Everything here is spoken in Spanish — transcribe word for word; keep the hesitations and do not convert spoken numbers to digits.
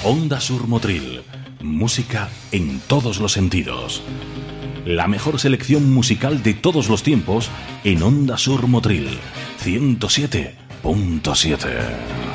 Onda Sur Motril, música en todos los sentidos. La mejor selección musical de todos los tiempos en Onda Sur Motril, ciento siete punto siete.